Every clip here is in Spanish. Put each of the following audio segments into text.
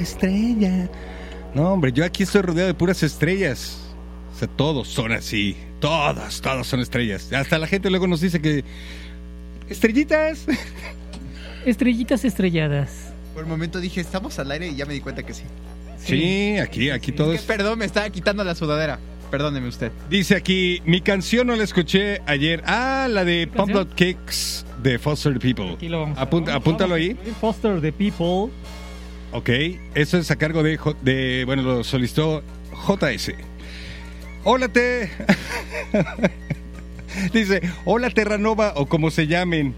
estrella. No, hombre, yo aquí estoy rodeado de puras estrellas. O sea, todos son así. Todos son estrellas. Hasta la gente luego nos dice que... ¡Estrellitas! Estrellitas estrelladas. Por el momento dije, ¿estamos al aire? Y ya me di cuenta que sí. Sí, aquí todos... Perdón, me estaba quitando la sudadera. Perdóneme usted. Dice aquí, mi canción no la escuché ayer. Ah, la de Pump Up Kicks de Foster the People. Aquí lo vamos a Apúntalo ahí. Foster the People. Ok, eso es a cargo de bueno, lo solicitó JS. Hola, dice, hola Terranova, o como se llamen.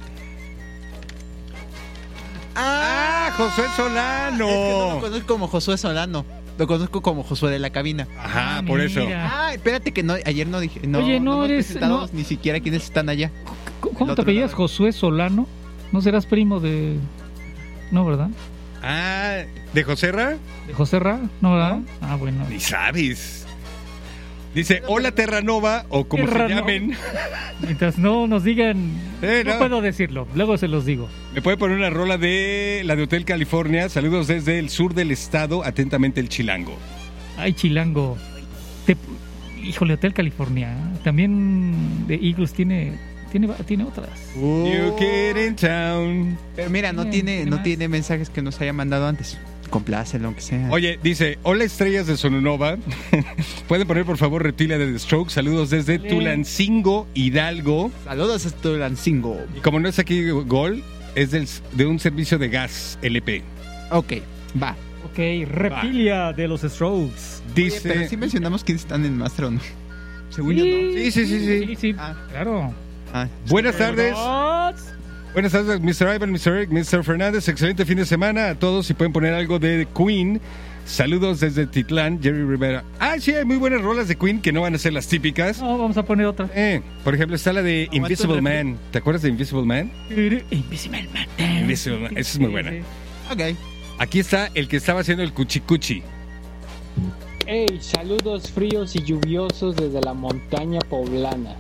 Josué Solano. Es que no lo conozco como Josué Solano. Lo conozco como Josué de la Cabina. Ajá, por mira. eso. Espérate que no, ayer no dije. No, Oye, no hemos eres... presentado no. ni siquiera quiénes están allá. ¿Cómo te apellidas? ¿Josué Solano? ¿No serás primo de...? No, ¿verdad? ¿De Joserra? ¿De José Ra? ¿No, verdad? ¿No? Bueno. Ni sabes. Dice, hola Terranova, o como Terranova. se llamen. Mientras no nos digan... no. No puedo decirlo, luego se los digo. Me puede poner una rola de la de Hotel California. Saludos desde el sur del estado. Atentamente, el Chilango. Ay, Chilango. Híjole, Hotel California. También de Eagles tiene otras. New Kid in Town. Pero mira, no ¿Qué más? tiene mensajes que nos haya mandado antes. Complácelo, aunque sea. Oye, dice, hola estrellas de Sonunova. Pueden poner por favor Reptilia de The Stroke. Saludos desde Tulancingo, Hidalgo. Saludos a Tulancingo. Y como no es aquí Gol, es de un servicio de gas LP. Ok, va. Ok, Reptilia de los Strokes. Dice... Oye, pero sí mencionamos quiénes están en Master, ¿o no? Según yo, Sí. Sí, Ah. claro. ¿no? Buenas tardes. Buenas tardes, Mr. Ivan, Mr. Eric, Mr. Fernández. Excelente fin de semana a todos. Si pueden poner algo de Queen. Saludos desde Titlán, Jerry Rivera. Sí, hay muy buenas rolas de Queen que no van a ser las típicas. No, vamos a poner otra. Por ejemplo, está la de Invisible Man. ¿Te acuerdas de Invisible Man? Invisible Man. Invisible Man. Esa es muy buena. Sí. Ok. Aquí está el que estaba haciendo el cuchicuchi. Hey, saludos fríos y lluviosos desde la montaña poblana.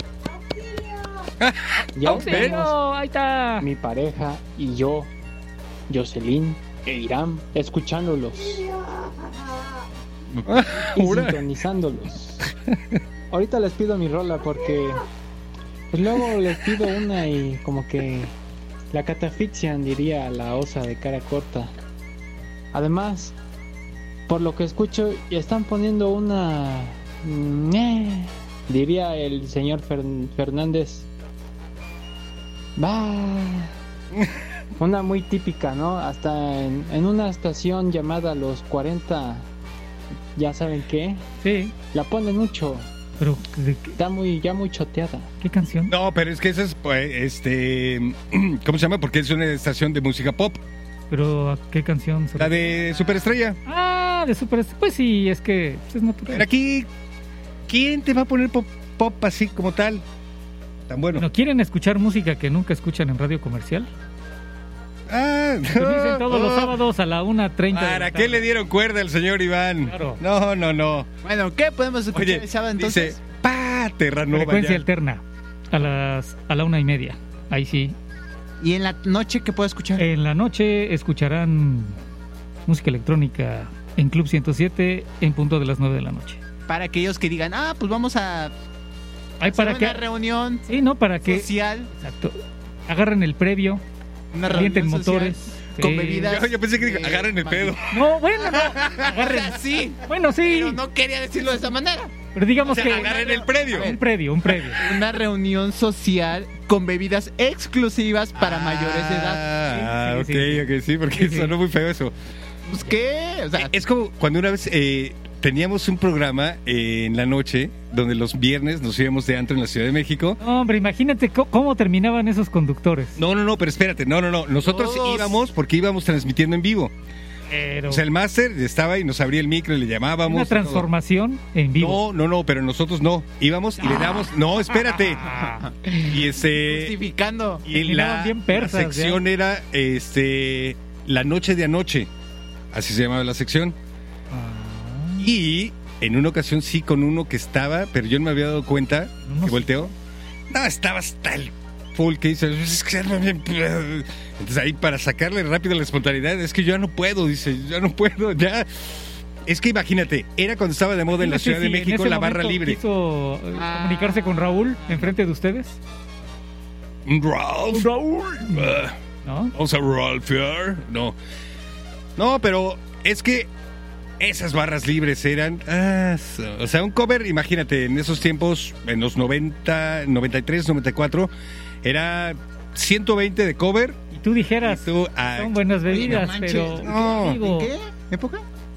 Ya estamos, ¡Auxilio! Ahí está. mi pareja y yo, Jocelyn e Irán, escuchándolos y sintonizándolos. Ahorita les pido mi rola porque pues luego les pido una y como que la catafixian, diría la osa de cara corta. Además, por lo que escucho, están poniendo una... diría el señor Fernández. Va. Una muy típica, ¿no? Hasta en una estación llamada Los 40, ¿ya saben qué? Sí, La ponen mucho. pero Está ya muy choteada. ¿qué canción? No, pero es que esa es, pues, ¿cómo se llama? Porque es una estación de música pop. Pero ¿a qué canción? La de Superestrella. De Super... Pues sí, es que es natural. Pero aquí, ¿quién te va a poner pop así como tal? Tan bueno. ¿No quieren escuchar música que nunca escuchan en radio comercial? Sintonicen todos los sábados a la 1:30. ¿Para qué le dieron cuerda al señor Iván? Claro. No. Bueno, ¿qué podemos escuchar Oye, el sábado entonces? dice, Terranova Frecuencia ya. alterna a la 1:30. Ahí sí. ¿Y en la noche qué puedo escuchar? En la noche escucharán música electrónica en Club 107 en punto de las 9 de la noche. Para aquellos que digan, pues vamos a Ay, hacer para una que reunión sí, no, para que social, exacto. Agarren el previo, una calienten reunión social motores con sí. bebidas. Yo pensé que dijo, agarren el pedo. No, bueno, no. Agarren. Sí, Bueno, sí. pero no quería decirlo de esa manera. Pero digamos O sea, que agarren el predio. un previo. Una reunión social con bebidas exclusivas para mayores de edad. Sí, porque Sí. sonó muy feo eso. Pues qué, o sea, Es como cuando una vez teníamos un programa en la noche donde los viernes nos íbamos de antro en la Ciudad de México. No, hombre, imagínate cómo terminaban esos conductores. No, pero espérate, no. Nosotros Todos. íbamos porque íbamos transmitiendo en vivo. Pero O sea, el máster estaba y nos abría el micro y le llamábamos. una y todo. transformación en vivo. No, pero nosotros no. Íbamos y le damos. No, espérate. Y justificando. Y Terminaban la, bien persas, la sección era La Noche de Anoche. Así se llamaba la sección. Y en una ocasión sí con uno que estaba, pero yo no me había dado cuenta que volteó. No, estaba hasta el full que dice, entonces ahí para sacarle rápido la espontaneidad, es que yo ya no puedo, dice, ya no puedo, ya. Es que imagínate, era cuando estaba de moda en la Ciudad de México la barra libre. ¿Quiso comunicarse con Raúl enfrente de ustedes? Raúl. ¿No? Vamos a Ralphear. No, pero es que esas barras libres eran... o sea, un cover, imagínate, en esos tiempos, en los 90, 93, 94, era 120 de cover. Y tú dijeras, Y tú, son buenas bebidas, no manches. pero... No. digo, ¿En qué época?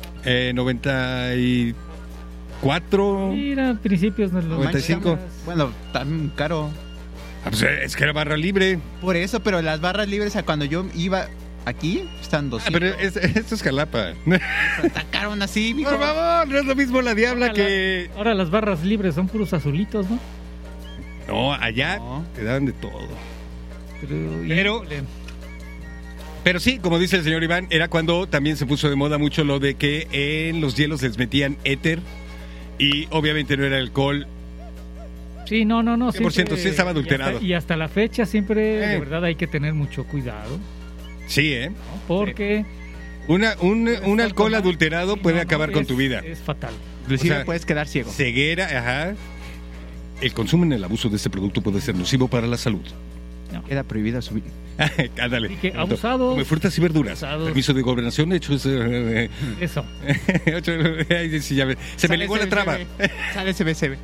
94. mira, principios de los 95. Bueno, tan caro. Pues es que era barra libre. Por eso, pero las barras libres, a cuando yo iba aquí, están 200. Pero esto es Jalapa. Atacaron así, mijo. Por favor, no es lo mismo la Diabla Ahora que... Ahora las barras libres son puros azulitos, ¿no? No, allá No. te daban de todo. Pero... Pero- Pero sí, como dice el señor Iván, era cuando también se puso de moda mucho lo de que en los hielos les metían éter y obviamente no era alcohol. Sí, no. 100% sí estaba adulterado. Y hasta la fecha siempre, de verdad, hay que tener mucho cuidado, Sí, ¿eh? ¿no? Porque... Un alcohol adulterado Sí, puede no, acabar con es- tu vida. Es fatal. Inclusive o sea, puedes quedar ciego. Ceguera, ajá. El consumo en el abuso de este producto puede ser nocivo para la salud. Queda prohibido subir. Ándale. Así que abusados. Come frutas y verduras. Abusados. Permiso de gobernación, de hecho es... Eso. Ay, sí, ya se me legó la traba. Sale CBCB.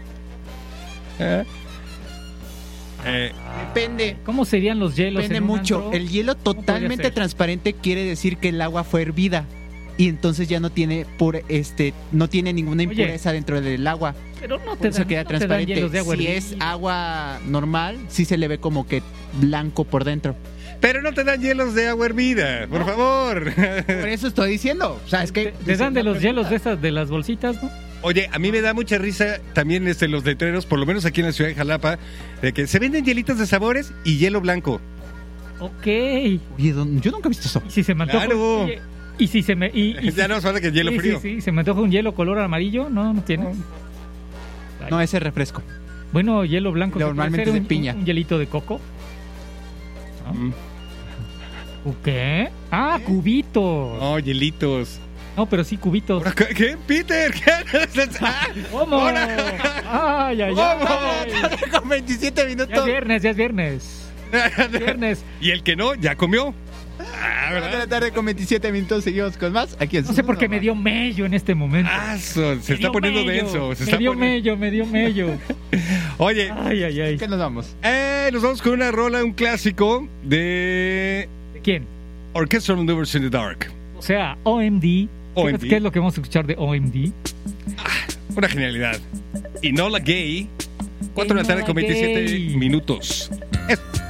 Depende. ¿Cómo serían los hielos? Depende en un mucho. antro? El hielo podría totalmente ser? transparente quiere decir que el agua fue hervida. Y entonces ya no tiene no tiene ninguna Oye. impureza dentro del agua. Pero no Por te eso dan, queda no te dan transparente. hielos de agua Si hervida. es agua normal, sí se le ve como que blanco por dentro. Pero no te dan hielos de agua hervida, por favor. Por eso estoy diciendo. O sea, es que Te dan de los hielos de estas, de las bolsitas, ¿no? Oye, a mí me da mucha risa también los letreros, por lo menos aquí en la ciudad de Jalapa, de que se venden hielitos de sabores y hielo blanco. Ok. Oye, yo nunca he visto eso. Y si se me antoja... Claro. oye, y si se me... Y Ya no falta que el hielo sí, frío. Sí, se me antoja un hielo color amarillo, ¿no? ¿No tiene? Ay. No, ese refresco. Bueno, hielo blanco. Normalmente ¿puede ser es de piña. Un hielito de coco. ¿No? Mm. ¿Qué? Ah, cubitos. No, hielitos. No, pero sí cubitos. Ahora, ¿qué? ¿Peter? ¿Qué? ¿Cómo? Ahora. Ay, ay, ay. Con 27 Ya es minutos. viernes, ya es viernes. Viernes. Y el que no, ya comió. De la tarde con 27 minutos seguimos con más. Aquí No sé por qué me dio mello en este momento. Se Me está dio poniendo mello, denso. Se me está dio poniendo... mello, me dio mello. Oye, Ay, ay, ay. ¿Qué nos vamos? nos vamos con una rola, un clásico de ¿Quién? Orchestral Maneuvers in the Dark. O sea, OMD. OMD. ¿Qué es lo que vamos a escuchar de OMD? Una genialidad. Y no la gay. 4 de la tarde con 27 Enola Gay. minutos.